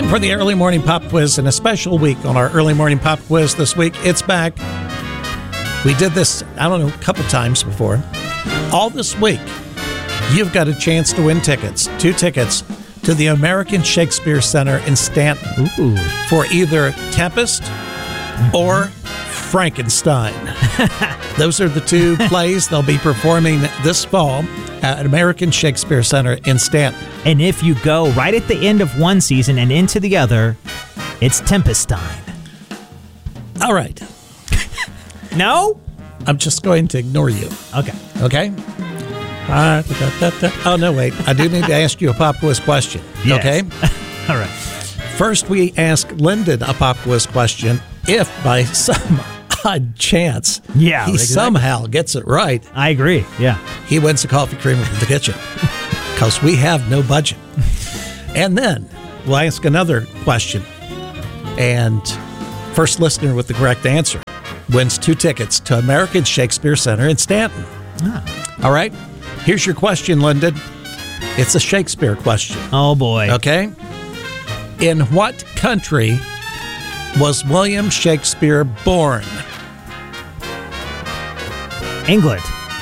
Time for the Early Morning Pop Quiz, and a special week on our Early Morning Pop Quiz this week. It's back. We did this, a couple times before. All this week, you've got a chance to win tickets, 2 tickets, to the American Shakespeare Center in Stanton. Ooh. For either Tempest or Frankenstein. Those are the 2 plays they'll be performing this fall at American Shakespeare Center in Stanton. And if you go right at the end of one season and into the other, it's Tempestine. All right. No? I'm just going to ignore you. Okay. Okay? Oh, no, wait. I do need to ask you a pop quiz question. Yes. Okay? All right. First, we ask Lyndon a pop quiz question. If by some odd chance he somehow gets it right, I agree. Yeah. he wins a coffee creamer from the kitchen because we have no budget. And then we'll ask another question. And first listener with the correct answer wins 2 tickets to American Shakespeare Center in Stanton. All right? Here's your question, Lyndon. It's a Shakespeare question. Oh, boy. Okay? In what country was William Shakespeare born? England.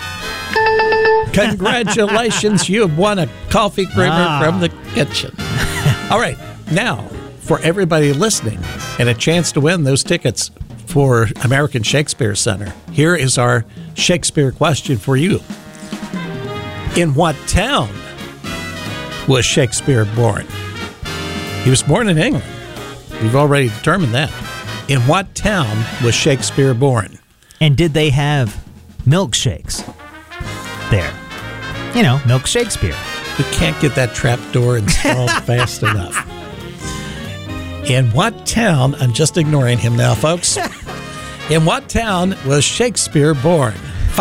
Congratulations, you have won a coffee creamer from the kitchen. All right, now, for everybody listening and a chance to win those tickets for American Shakespeare Center, here is our Shakespeare question for you. In what town was Shakespeare born? He was born in England. We've already determined that. In what town was Shakespeare born? And did they have milkshakes there? You know, Milk Shakespeare. We can't get that trap door installed fast enough. In what town, I'm just ignoring him now, folks. In what town was Shakespeare born?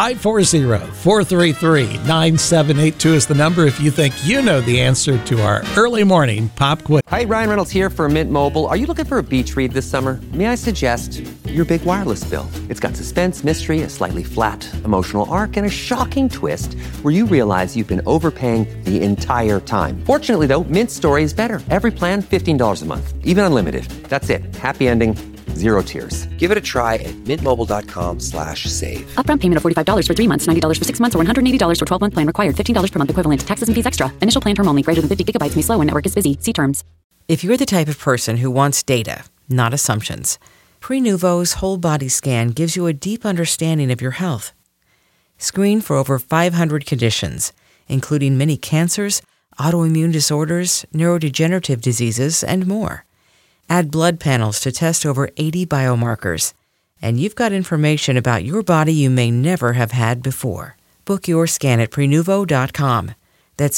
540-433-9782 is the number if you think you know the answer to our early morning pop quiz. Hi, Ryan Reynolds here for Mint Mobile. Are you looking for a beach read this summer? May I suggest your big wireless bill? It's got suspense, mystery, a slightly flat emotional arc, and a shocking twist where you realize you've been overpaying the entire time. Fortunately, though, Mint's story is better. Every plan, $15 a month, even unlimited. That's it. Happy ending. 0 tears. Give it a try at mintmobile.com/save. Upfront payment of $45 for 3 months, $90 for 6 months, or $180 for 12-month plan required. $15 per month equivalent. Taxes and fees extra. Initial plan term only. Greater than 50 gigabytes may slow when network is busy. See terms. If you're the type of person who wants data, not assumptions, Prenuvo's whole body scan gives you a deep understanding of your health. Screen for over 500 conditions, including many cancers, autoimmune disorders, neurodegenerative diseases, and more. Add blood panels to test over 80 biomarkers. And you've got information about your body you may never have had before. Book your scan at Prenuvo.com. That's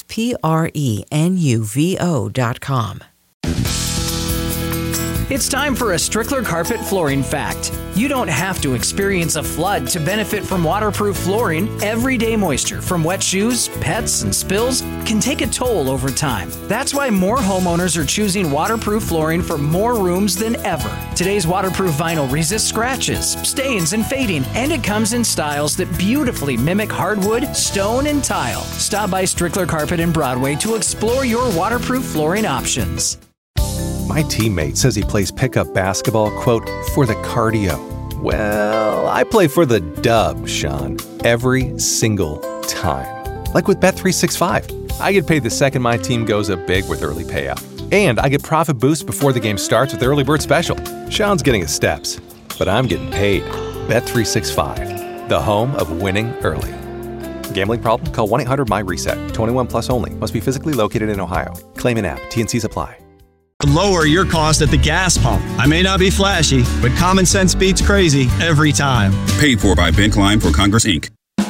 Prenuvo.com. It's time for a Strickler Carpet Flooring Fact. You don't have to experience a flood to benefit from waterproof flooring. Everyday moisture from wet shoes, pets, and spills can take a toll over time. That's why more homeowners are choosing waterproof flooring for more rooms than ever. Today's waterproof vinyl resists scratches, stains, and fading, and it comes in styles that beautifully mimic hardwood, stone, and tile. Stop by Strickler Carpet in Broadway to explore your waterproof flooring options. My teammate says he plays pickup basketball, quote, for the cardio. Well, I play for the dub, Sean, every single time. Like with Bet365. I get paid the second my team goes up big with early payout. And I get profit boost before the game starts with the early bird special. Sean's getting his steps, but I'm getting paid. Bet365, the home of winning early. Gambling problem? Call 1-800-MY-RESET. 21 plus only. Must be physically located in Ohio. Claim in app. T&Cs apply. Lower your cost at the gas pump. I may not be flashy, but common sense beats crazy every time. Paid for by Ben Klein for Congress, Inc.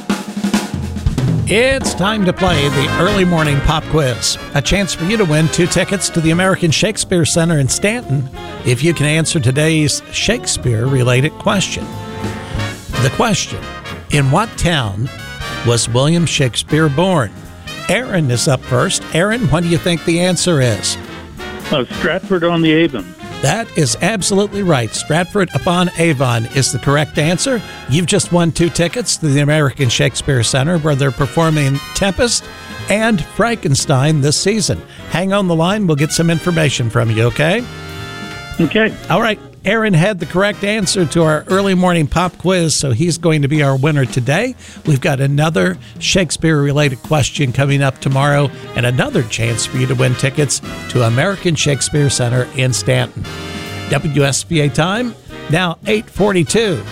It's time to play the Early Morning Pop Quiz. A chance for you to win 2 tickets to the American Shakespeare Center in Stanton if you can answer today's Shakespeare-related question. The question, in what town was William Shakespeare born? Aaron is up first. Aaron, what do you think the answer is? Stratford-on-the-Avon. That is absolutely right. Stratford-upon-Avon is the correct answer. You've just won 2 tickets to the American Shakespeare Center, where they're performing Tempest and Frankenstein this season. Hang on the line. We'll get some information from you, okay? Okay. All right. Aaron had the correct answer to our early morning pop quiz, so he's going to be our winner today. We've got another Shakespeare-related question coming up tomorrow and another chance for you to win tickets to American Shakespeare Center in Stanton. WSBA time, now 8:42.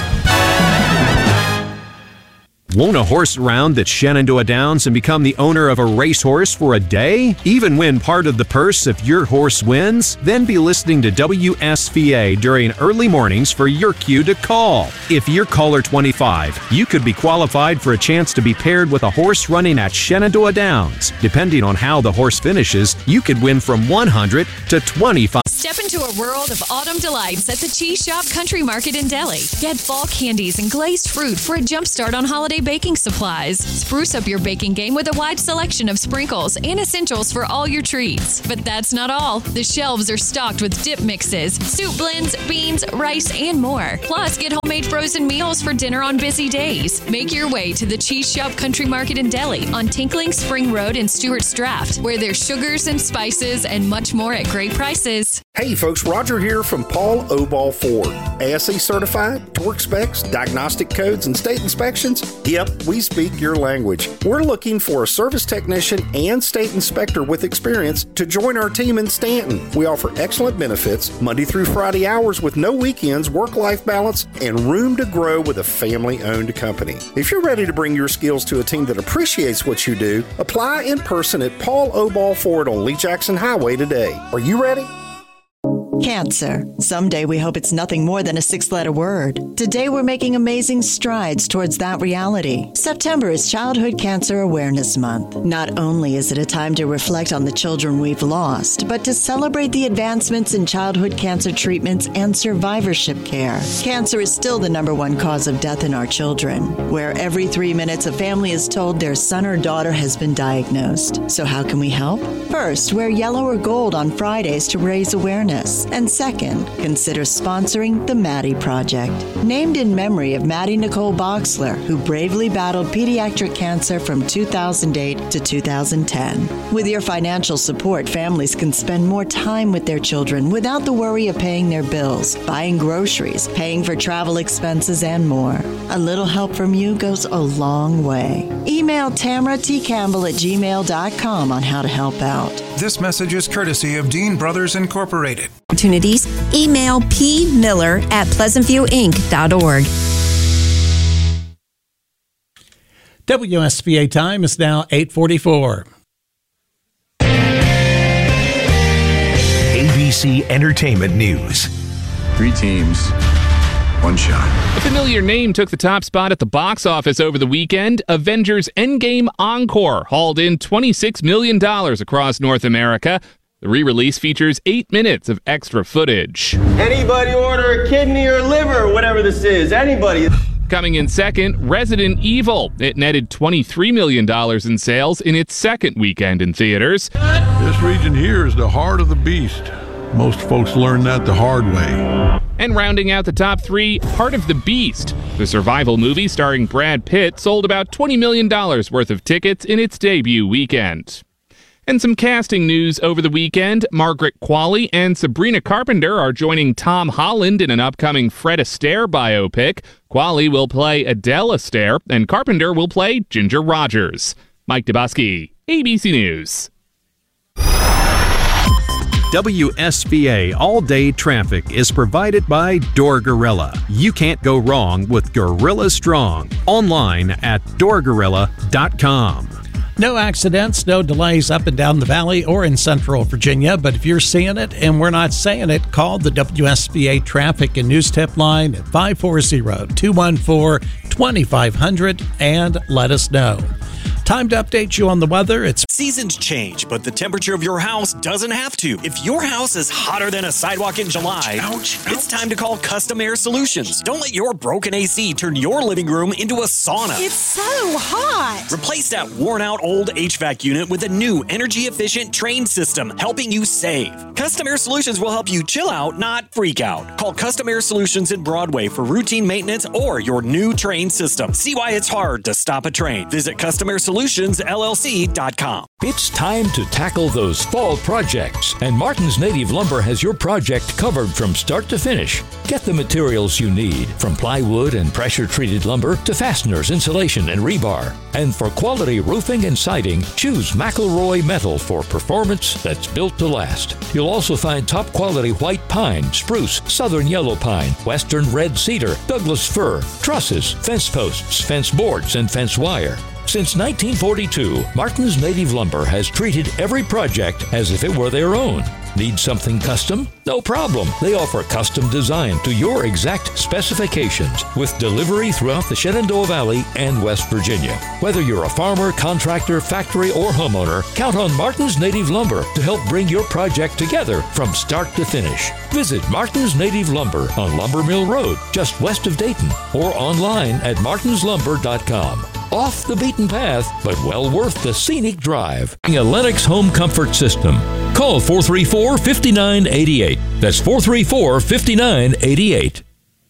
Want to horse around the Shenandoah Downs and become the owner of a racehorse for a day? Even win part of the purse if your horse wins? Then be listening to WSVA during early mornings for your cue to call. If you're caller 25, you could be qualified for a chance to be paired with a horse running at Shenandoah Downs. Depending on how the horse finishes, you could win from $100 to $25. Step into a world of autumn delights at the Cheese Shop Country Market in Delhi. Get fall candies and glazed fruit for a jumpstart on holiday baking supplies. Spruce up your baking game with a wide selection of sprinkles and essentials for all your treats. But that's not all. The shelves are stocked with dip mixes, soup blends, beans, rice, and more. Plus, get homemade frozen meals for dinner on busy days. Make your way to the Cheese Shop Country Market in Delhi on Tinkling Spring Road in Stewart's Draft, where there's sugars and spices and much more at great prices. Hey folks, Roger here from Paul Obal Ford. ASE certified, torque specs, diagnostic codes, and state inspections? Yep, we speak your language. We're looking for a service technician and state inspector with experience to join our team in Stanton. We offer excellent benefits, Monday through Friday hours with no weekends, work-life balance, and room to grow with a family-owned company. If you're ready to bring your skills to a team that appreciates what you do, apply in person at Paul Obal Ford on Lee Jackson Highway today. Are you ready? Cancer. Someday we hope it's nothing more than a 6-letter word. Today we're making amazing strides towards that reality. September is Childhood Cancer Awareness Month. Not only is it a time to reflect on the children we've lost, but to celebrate the advancements in childhood cancer treatments and survivorship care. Cancer is still the #1 cause of death in our children, where every 3 minutes a family is told their son or daughter has been diagnosed. So how can we help? First, wear yellow or gold on Fridays to raise awareness. And second, consider sponsoring the Maddie Project. Named in memory of Maddie Nicole Boxler, who bravely battled pediatric cancer from 2008 to 2010. With your financial support, families can spend more time with their children without the worry of paying their bills, buying groceries, paying for travel expenses, and more. A little help from you goes a long way. Email tamratcampbell@gmail.com on how to help out. This message is courtesy of Dean Brothers Incorporated. Opportunities, email pmiller@pleasantview.inc.org. WSVA time is now 8:44. ABC Entertainment News. 3 teams, 1 shot. A familiar name took the top spot at the box office over the weekend. Avengers Endgame Encore hauled in $26 million across North America. The re-release features 8 minutes of extra footage. Anybody order a kidney or liver, whatever this is? Anybody? Coming in second, Resident Evil. It netted $23 million in sales in its second weekend in theaters. This region here is the heart of the beast. Most folks learn that the hard way. And rounding out the top 3, Heart of the Beast. The survival movie starring Brad Pitt sold about $20 million worth of tickets in its debut weekend. And some casting news over the weekend. Margaret Qualley and Sabrina Carpenter are joining Tom Holland in an upcoming Fred Astaire biopic. Qualley will play Adele Astaire, and Carpenter will play Ginger Rogers. Mike Dubosky, ABC News. WSVA all-day traffic is provided by Door Gorilla. You can't go wrong with Gorilla Strong. Online at doorgorilla.com. No accidents, no delays up and down the valley or in central Virginia, but if you're seeing it and we're not saying it, call the WSVA Traffic and News Tip line at 540-214-2500 and let us know. Time to update you on the weather. It's Seasons change, but the temperature of your house doesn't have to. If your house is hotter than a sidewalk in July, it's time to call Custom Air Solutions. Don't let your broken AC turn your living room into a sauna. It's so hot. Replace that worn-out old HVAC unit with a new energy-efficient Trane system, helping you save. Custom Air Solutions will help you chill out, not freak out. Call Custom Air Solutions in Broadway for routine maintenance or your new Trane system. See why it's hard to stop a Trane. Visit CustomAirSolutionsLLC.com. It's time to tackle those fall projects, and Martin's Native Lumber has your project covered from start to finish. Get the materials you need, from plywood and pressure-treated lumber to fasteners, insulation, and rebar. And for quality roofing and siding, choose McElroy Metal for performance that's built to last. You'll also find top-quality white pine, spruce, southern yellow pine, western red cedar, Douglas fir, trusses, fence posts, fence boards, and fence wire. Since 1942, Martin's Native Lumber has treated every project as if it were their own. Need something custom? No problem. They offer custom design to your exact specifications with delivery throughout the Shenandoah Valley and West Virginia. Whether you're a farmer, contractor, factory, or homeowner, count on Martin's Native Lumber to help bring your project together from start to finish. Visit Martin's Native Lumber on Lumber Mill Road, just west of Dayton, or online at martinslumber.com. Off the beaten path, but well worth the scenic drive. A Lennox home comfort system. Call 434-5988. That's 434-5988.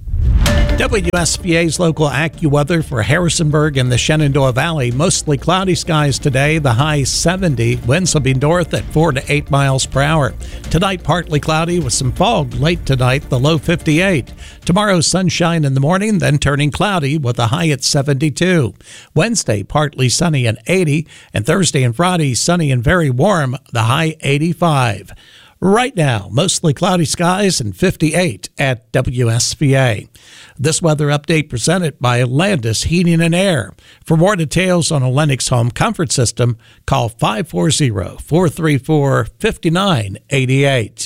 WSVA's local AccuWeather for Harrisonburg and the Shenandoah Valley. Mostly cloudy skies today, the high 70. Winds will be north at 4 to 8 miles per hour. Tonight, partly cloudy with some fog late tonight, the low 58. Tomorrow, sunshine in the morning, then turning cloudy with a high at 72. Wednesday, partly sunny and 80. And Thursday and Friday, sunny and very warm, the high 85. Right now, mostly cloudy skies and 58 at WSVA. This weather update presented by Landis Heating and Air. For more details on a Lennox home comfort system, call 540-434-5988.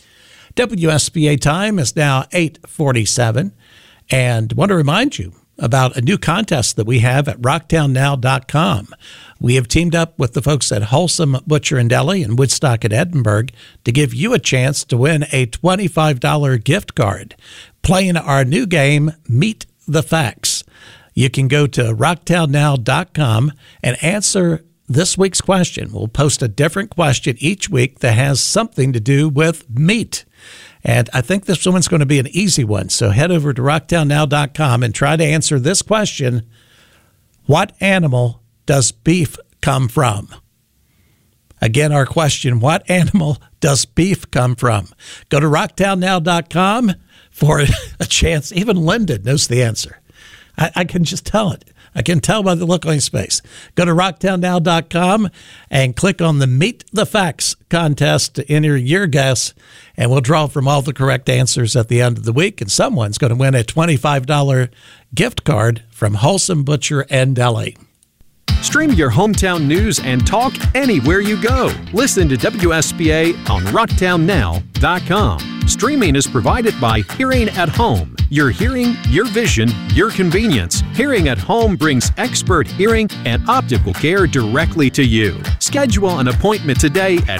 WSVA time is now 8:47, and want to remind you about a new contest that we have at rocktownnow.com. We have teamed up with the folks at Wholesome Butcher and Deli in Woodstock and Edinburgh to give you a chance to win a $25 gift card playing our new game, Meet the Facts. You can go to rocktownnow.com and answer this week's question. We'll post a different question each week that has something to do with meat. And I think this one's going to be an easy one. So head over to rocktownnow.com and try to answer this question. What animal does beef come from? Again, our question, what animal does beef come from? Go to rocktownnow.com for a chance. Even Lyndon knows the answer. I can just tell it. I can tell by the look on his face. Go to rocktownnow.com and click on the Meet the Facts contest to enter your guess, and we'll draw from all the correct answers at the end of the week, and someone's going to win a $25 gift card from Wholesome Butcher and Deli. Stream your hometown news and talk anywhere you go. Listen to WSBA on rocktownnow.com. Streaming is provided by Hearing at Home. Your hearing, your vision, your convenience. Hearing at Home brings expert hearing and optical care directly to you. Schedule an appointment today at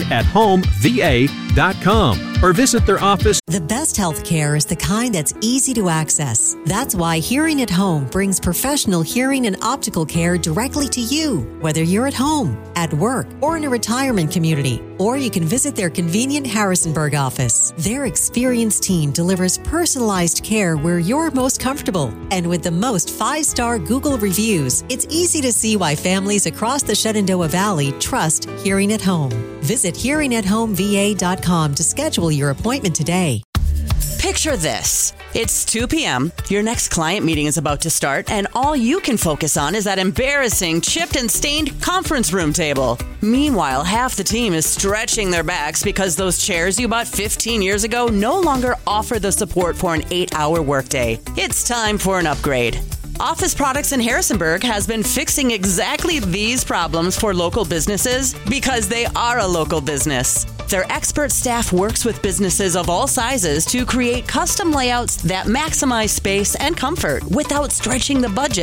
hearingathomeva.com or visit their office. The best health care is the kind that's easy to access. That's why Hearing at Home brings professional hearing and optical care directly to you, whether you're at home, at work, or in a retirement community. Or you can visit their convenient Harrisonburg office. Their experienced team delivers personalized care where you're most comfortable. And with the most 5-star Google reviews, it's easy to see why families across the Shenandoah Valley trust Hearing at Home. Visit hearingathomeva.com to schedule your appointment today. Picture this. It's 2 p.m., your next client meeting is about to start, and all you can focus on is that embarrassing, chipped and stained conference room table. Meanwhile, half the team is stretching their backs because those chairs you bought 15 years ago no longer offer the support for an 8-hour workday. It's time for an upgrade. Office Products in Harrisonburg has been fixing exactly these problems for local businesses because they are a local business. Their expert staff works with businesses of all sizes to create custom layouts that maximize space and comfort without stretching the budget.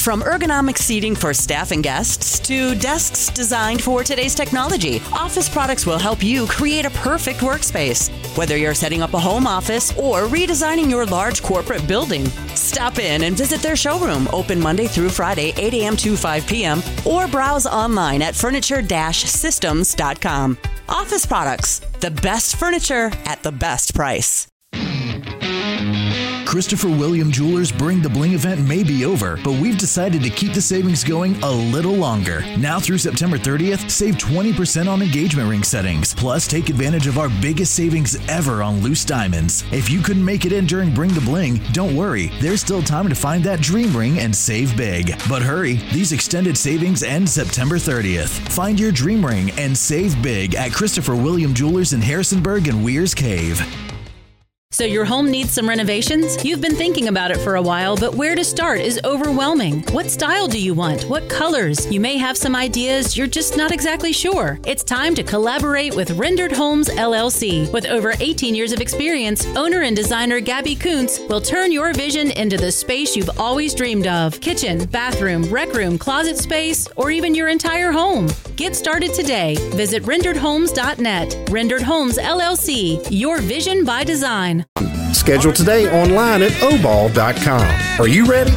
From ergonomic seating for staff and guests to desks designed for today's technology, Office Products will help you create a perfect workspace. Whether you're setting up a home office or redesigning your large corporate building, stop in and visit their showroom, open Monday through Friday, 8 a.m. to 5 p.m., or browse online at furniture-systems.com. Office Products, the best furniture at the best price. Christopher William Jewelers Bring the Bling event may be over, but we've decided to keep the savings going a little longer. Now through September 30th, save 20% on engagement ring settings. Plus, take advantage of our biggest savings ever on loose diamonds. If you couldn't make it in during Bring the Bling, don't worry. There's still time to find that dream ring and save big. But hurry, these extended savings end September 30th. Find your dream ring and save big at Christopher William Jewelers in Harrisonburg and Weir's Cave. So your home needs some renovations? You've been thinking about it for a while, but where to start is overwhelming. What style do you want? What colors? You may have some ideas, you're just not exactly sure. It's time to collaborate with Rendered Homes, LLC. With over 18 years of experience, owner and designer Gabby Kuntz will turn your vision into the space you've always dreamed of. Kitchen, bathroom, rec room, closet space, or even your entire home. Get started today. Visit renderedhomes.net. Rendered Homes, LLC. Your vision by design. Schedule today online at oball.com. Are you ready?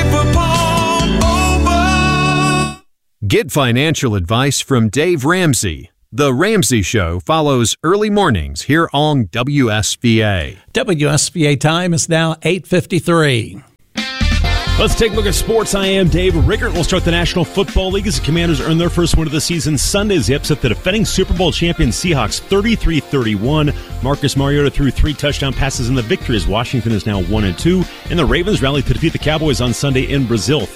Get financial advice from Dave Ramsey. The Ramsey Show follows early mornings here on WSVA. WSVA time is now 8:53. Let's take a look at sports. I am Dave Rickert. We'll start the National Football League as the Commanders earn their first win of the season Sunday as they upset the defending Super Bowl champion Seahawks 33-31. Marcus Mariota threw 3 touchdown passes in the victory as Washington is now 1-2. And the Ravens rallied to defeat the Cowboys on Sunday in Brazil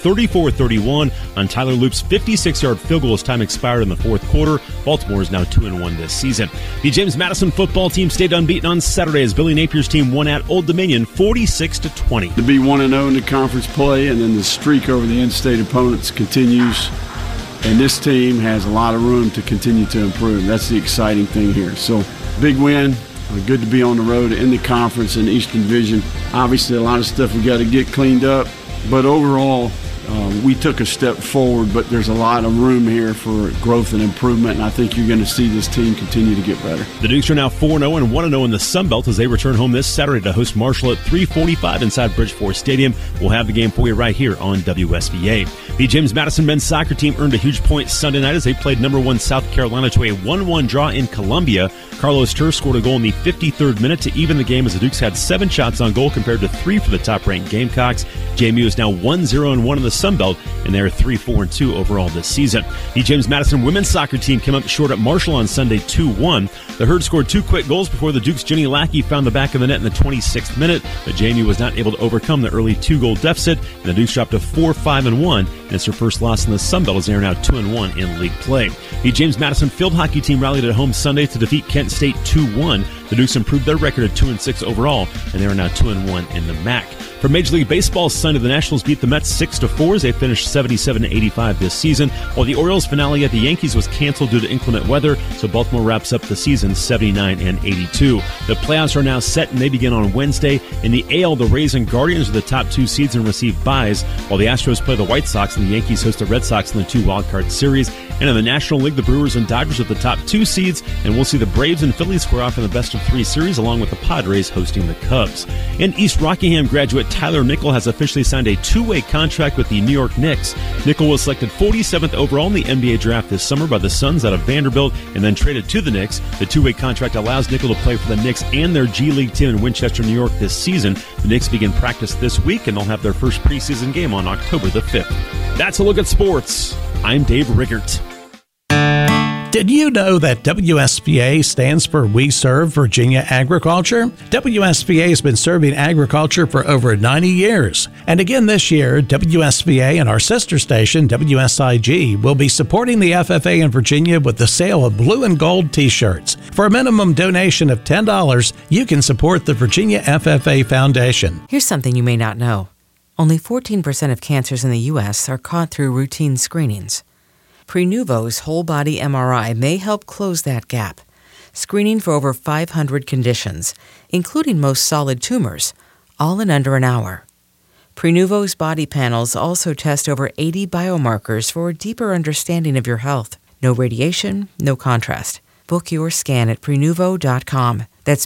34-31 on Tyler Loop's 56-yard field goal as time expired in the fourth quarter. Baltimore is now 2-1 this season. The James Madison football team stayed unbeaten on Saturday as Billy Napier's team won at Old Dominion 46-20. To be 1-0 in the conference play, and then the streak over the in-state opponents continues. And this team has a lot of room to continue to improve. That's the exciting thing here. So, big win. Good to be on the road in the conference in the Eastern Division. Obviously, a lot of stuff we got to get cleaned up. But overall, we took a step forward, but there's a lot of room here for growth and improvement, and I think you're going to see this team continue to get better. The Dukes are now 4-0 and 1-0 in the Sun Belt as they return home this Saturday to host Marshall at 3:45 inside Bridgeforth Stadium. We'll have the game for you right here on WSVA. The James Madison men's soccer team earned a huge point Sunday night as they played number 1 South Carolina to a 1-1 draw in Columbia. Carlos Tur scored a goal in the 53rd minute to even the game as the Dukes had 7 shots on goal compared to 3 for the top-ranked Gamecocks. JMU is now 1-0-1 in the Sun Belt, and they're 3-4-2 overall this season. The James Madison women's soccer team came up short at Marshall on Sunday 2-1. The Herd scored 2 quick goals before the Dukes' Jenny Lackey found the back of the net in the 26th minute, but JMU was not able to overcome the early 2-goal deficit, and the Dukes dropped to 4-5-1, and it's their first loss in the Sun Belt as they are now 2-1 in league play. The James Madison field hockey team rallied at home Sunday to defeat Kent State 2-1. The Dukes improved their record at 2-6 overall, and they are now 2-1 in the MAC. For Major League Baseball Sunday, the Nationals beat the Mets 6-4 as they finished 77-85 this season, while the Orioles' finale at the Yankees was canceled due to inclement weather, so Baltimore wraps up the season 79-82. The playoffs are now set, and they begin on Wednesday. In the AL, the Rays and Guardians are the top 2 seeds and receive byes, while the Astros play the White Sox and the Yankees host the Red Sox in the 2 wildcard series. And in the National League, the Brewers and Dodgers are the top 2 seeds, and we'll see the Braves and Phillies square off in the best-of-3 series, along with the Padres hosting the Cubs. In East Rockingham graduate Tyler Nickel has officially signed a 2-way contract with the New York Knicks. Nickel was selected 47th overall in the NBA draft this summer by the Suns out of Vanderbilt and then traded to the Knicks. The 2-way contract allows Nickel to play for the Knicks and their G League team in Winchester, New York this season. The Knicks begin practice this week, and they'll have their first preseason game on October the 5th. That's a look at sports. I'm Dave Rickert. Did you know that WSVA stands for We Serve Virginia Agriculture? WSVA has been serving agriculture for over 90 years. And again this year, WSVA and our sister station, WSIG, will be supporting the FFA in Virginia with the sale of blue and gold t-shirts. For a minimum donation of $10, you can support the Virginia FFA Foundation. Here's something you may not know. Only 14% of cancers in the U.S. are caught through routine screenings. Prenuvo's whole-body MRI may help close that gap, screening for over 500 conditions, including most solid tumors, all in under an hour. Prenuvo's body panels also test over 80 biomarkers for a deeper understanding of your health. No radiation, no contrast. Book your scan at Prenuvo.com. That's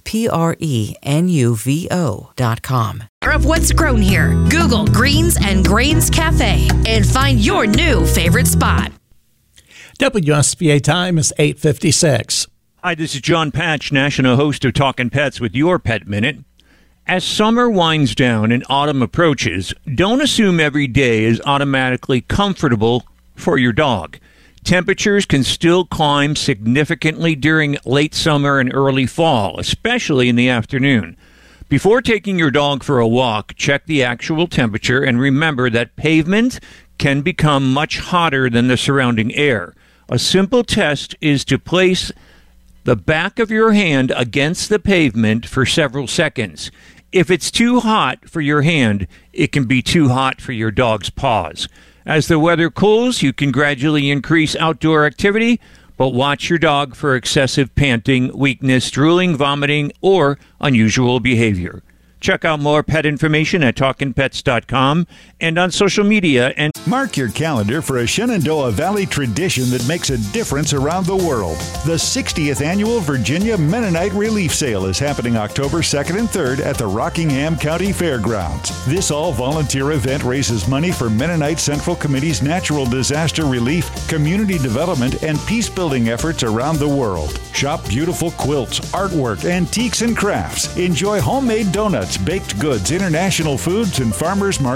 Prenuvo.com. Of what's grown here. Google Greens and Grains Cafe and find your new favorite spot. WSVA time is 8:56. Hi, this is John Patch, national host of Talkin' Pets with your Pet Minute. As summer winds down and autumn approaches, don't assume every day is automatically comfortable for your dog. Temperatures can still climb significantly during late summer and early fall, especially in the afternoon. Before taking your dog for a walk, check the actual temperature and remember that pavement can become much hotter than the surrounding air. A simple test is to place the back of your hand against the pavement for several seconds. If it's too hot for your hand, it can be too hot for your dog's paws. As the weather cools, you can gradually increase outdoor activity, but watch your dog for excessive panting, weakness, drooling, vomiting, or unusual behavior. Check out more pet information at TalkinPets.com and on social media. And mark your calendar for a Shenandoah Valley tradition that makes a difference around the world. The 60th Annual Virginia Mennonite Relief Sale is happening October 2nd and 3rd at the Rockingham County Fairgrounds. This all-volunteer event raises money for Mennonite Central Committee's natural disaster relief, community development, and peace-building efforts around the world. Shop beautiful quilts, artwork, antiques, and crafts. Enjoy homemade donuts, baked goods, international foods, and farmers market